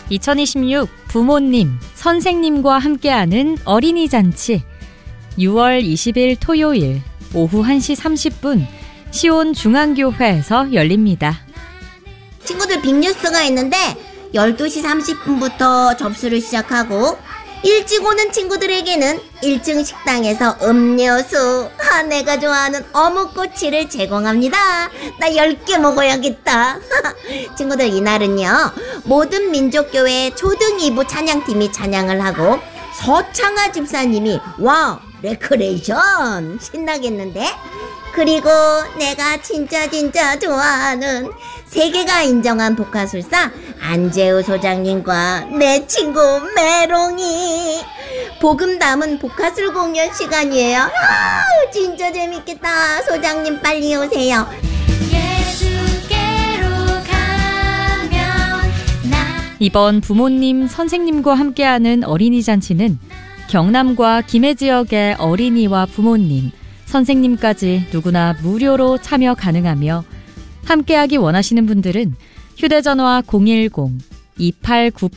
2026 부모님, 선생님과 함께하는 어린이 잔치 6월 20일 토요일 오후 1시 30분 시온 중앙교회에서 열립니다. 친구들 빅뉴스가 있는데 12시 30분부터 접수를 시작하고 일찍 오는 친구들에게는 1층 식당에서 음료수, 내가 좋아하는 어묵꼬치를 제공합니다. 나 10개 먹어야겠다. 친구들, 이날은요 모든 민족교회 초등 2부 찬양팀이 찬양을 하고 서창아 집사님이 와우 레크레이션 신나겠는데? 그리고 내가 진짜 좋아하는 세계가 인정한 복화술사 안재우 소장님과 내 친구 메롱이 복음 담은 복화술 공연 시간이에요. 진짜 재밌겠다. 소장님 빨리 오세요. 이번 부모님, 선생님과 함께하는 어린이 잔치는 경남과 김해 지역의 어린이와 부모님, 선생님까지 누구나 무료로 참여 가능하며 함께하기 원하시는 분들은 휴대전화 010-2898